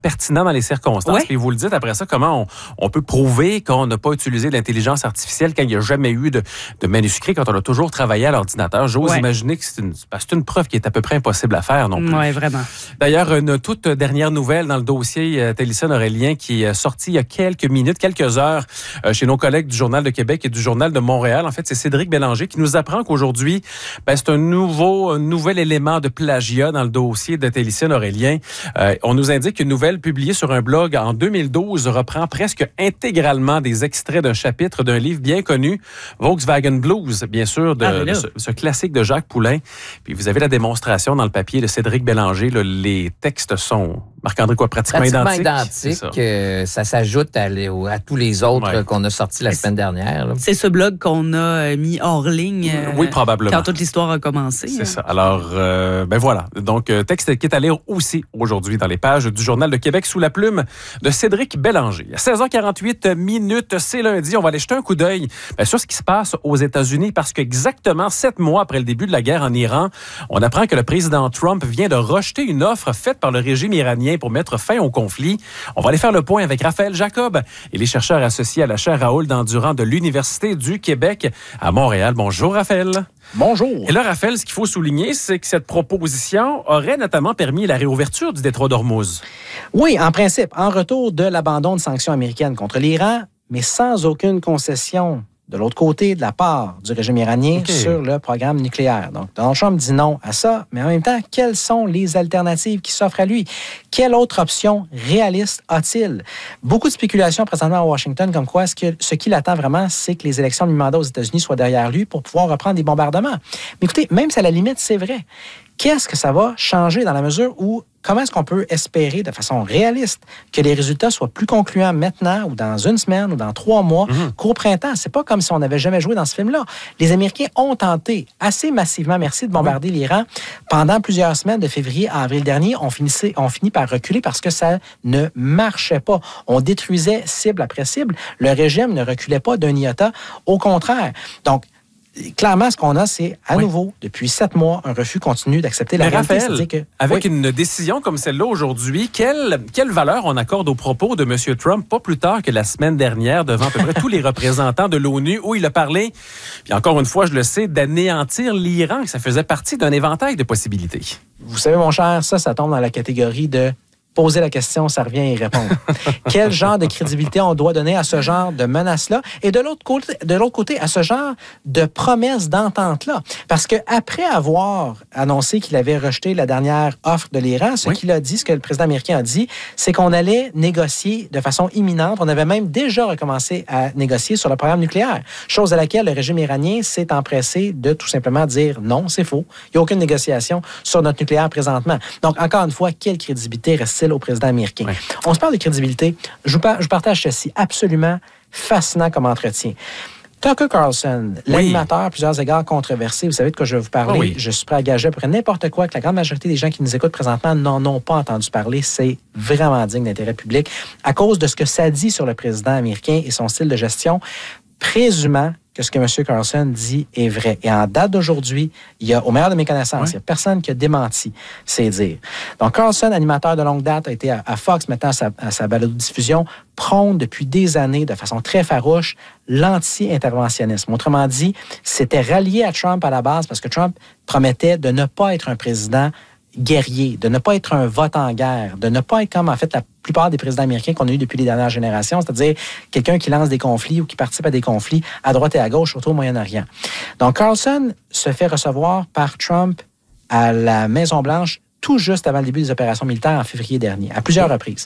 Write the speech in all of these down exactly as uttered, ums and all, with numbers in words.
pertinent dans les circonstances. Ouais. Puis vous le dites après ça, comment on, on peut prouver qu'on n'a pas utilisé l'intelligence artificielle quand il n'y a jamais eu de, de manuscrit, quand on a toujours travaillé à l'ordinateur. J'ose ouais. imaginer que c'est une, c'est une preuve qui est à peu près impossible à faire non plus. Oui, vraiment. D'ailleurs, une toute dernière nouvelle dans le dossier euh, Thélicène-Aurélien qui est sorti il y a quelques minutes, quelques heures euh, chez nos collègues du Journal de Québec et du Journal de Montréal. En fait, c'est Cédric Bélanger qui nous apprend qu'aujourd'hui, ben, c'est un nouveau, un nouvel élément de plagiat dans le dossier de Thélicène-Aurélien. Euh, on nous indique qu'une nouvelle publiée sur un blog en deux mille douze reprend presque intégralement des extraits d'un chapitre d'un livre bien connu, Volkswagen Blues, bien sûr, de, ah, de ce, ce classique de Jacques Poulain. Puis vous avez la démonstration dans le papier de Cédric Bélanger. Là, les textes sont, Marc-André, quoi, pratiquement, pratiquement identiques. identiques. Ça. Euh, ça s'ajoute à, à tous les autres ouais. qu'on a sortis la semaine dernière. Là. C'est ce blog qu'on a mis hors ligne. Euh, oui, probablement. Quand toute l'histoire a commencé. C'est hein. ça. Alors, euh, ben voilà. Donc, texte qui est à lire aussi aujourd'hui dans les pages du Journal de Québec sous la plume de Cédric Bélanger. À seize heures quarante-huit minutes, c'est lundi. On va aller jeter un coup d'œil bien, sur ce qui se passe aux États-Unis parce qu'exactement sept mois après le début de la guerre en Iran, on apprend que le président Trump vient de rejeter une offre faite par le régime iranien pour mettre fin au conflit. On va aller faire le point avec Raphaël Jacob et les chercheurs associés à la chaire Raoul Dandurand de l'Université du Québec à Montréal. Bonjour, Raphaël. Bonjour. Et là, Raphaël, ce qu'il faut souligner, c'est que cette proposition aurait notamment permis la réouverture du détroit d'Ormuz. Oui, en principe, en retour de l'abandon de sanctions américaines contre l'Iran, mais sans aucune concession de l'autre côté de la part du régime iranien okay. sur le programme nucléaire. Donc, Donald Trump dit non à ça, mais en même temps, quelles sont les alternatives qui s'offrent à lui? Quelle autre option réaliste a-t-il? Beaucoup de spéculations présentement à Washington, comme quoi ce, que, ce qui l'attend vraiment, c'est que les élections de mi-mandat aux États-Unis soient derrière lui pour pouvoir reprendre des bombardements. Mais écoutez, même si à la limite, c'est vrai, qu'est-ce que ça va changer dans la mesure où, comment est-ce qu'on peut espérer de façon réaliste que les résultats soient plus concluants maintenant ou dans une semaine ou dans trois mois mm-hmm. qu'au printemps? C'est pas comme si on n'avait jamais joué dans ce film-là. Les Américains ont tenté assez massivement, merci, de bombarder oui. l'Iran pendant plusieurs semaines de février à avril dernier. On, finissait, on finit par reculer parce que ça ne marchait pas. On détruisait cible après cible. Le régime ne reculait pas d'un iota. Au contraire. Donc, clairement, ce qu'on a, c'est à oui. nouveau, depuis sept mois, un refus continu d'accepter la Mais réalité. Raphaël, que, avec oui. une décision comme celle-là aujourd'hui, quelle, quelle valeur on accorde aux propos de M. Trump, pas plus tard que la semaine dernière, devant à peu près tous les représentants de l'ONU, où il a parlé, puis encore une fois, je le sais, d'anéantir l'Iran, que ça faisait partie d'un éventail de possibilités. Vous savez, mon cher, ça, ça tombe dans la catégorie de poser la question, ça revient à y répondre. Quel genre de crédibilité on doit donner à ce genre de menaces-là? Et de l'autre côté, de l'autre côté, à ce genre de promesses d'entente-là. Parce qu'après avoir annoncé qu'il avait rejeté la dernière offre de l'Iran, ce oui. qu'il a dit, ce que le président américain a dit, c'est qu'on allait négocier de façon imminente. On avait même déjà recommencé à négocier sur le programme nucléaire. Chose à laquelle le régime iranien s'est empressé de tout simplement dire non, c'est faux. Il n'y a aucune négociation sur notre nucléaire présentement. Donc, encore une fois, quelle crédibilité reste au président américain. Oui. On se parle de crédibilité. Je vous, par, je partage ceci. Absolument fascinant comme entretien. Tucker Carlson, oui. l'animateur à plusieurs égards controversé, vous savez de quoi je vais vous parler. Oh oui. Je suis prêt à gager pour n'importe quoi que la grande majorité des gens qui nous écoutent présentement n'en ont pas entendu parler. C'est vraiment digne d'intérêt public à cause de ce que ça dit sur le président américain et son style de gestion, présumant que ce que M. Carlson dit est vrai. Et en date d'aujourd'hui, il y a, au meilleur de mes connaissances, oui. il n'y a personne qui a démenti ces dires. Donc, Carlson, animateur de longue date, a été à, à Fox, maintenant à sa, à sa balado-diffusion, prône depuis des années, de façon très farouche, l'anti-interventionnisme. Autrement dit, c'était rallié à Trump à la base parce que Trump promettait de ne pas être un président guerrier, de ne pas être un vote en guerre, de ne pas être comme, en fait, la plupart des présidents américains qu'on a eu depuis les dernières générations, c'est-à-dire quelqu'un qui lance des conflits ou qui participe à des conflits à droite et à gauche, surtout au Moyen-Orient. Donc, Carlson se fait recevoir par Trump à la Maison-Blanche tout juste avant le début des opérations militaires en février dernier, à plusieurs oui. reprises.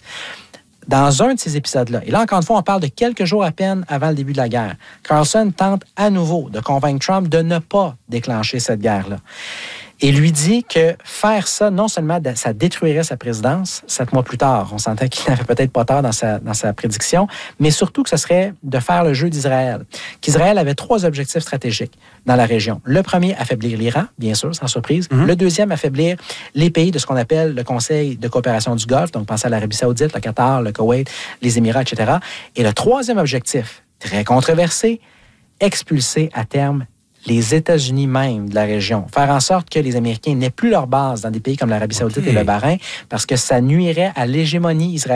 Dans un de ces épisodes-là, et là, encore une fois, on parle de quelques jours à peine avant le début de la guerre, Carlson tente à nouveau de convaincre Trump de ne pas déclencher cette guerre-là. Et lui dit que faire ça, non seulement ça détruirait sa présidence, sept mois plus tard, on s'entend qu'il n'avait peut-être pas tort dans sa, dans sa prédiction, mais surtout que ce serait de faire le jeu d'Israël. Qu'Israël avait trois objectifs stratégiques dans la région. Le premier, affaiblir l'Iran, bien sûr, sans surprise. Mm-hmm. Le deuxième, affaiblir les pays de ce qu'on appelle le Conseil de coopération du Golfe, donc pensez à l'Arabie saoudite, le Qatar, le Koweït, les Émirats, et cetera. Et le troisième objectif, très controversé, expulser à terme les États-Unis même de la région. Faire en sorte que les Américains n'aient plus leur base dans des pays comme l'Arabie saoudite OK. et le Bahreïn parce que ça nuirait à l'hégémonie israélienne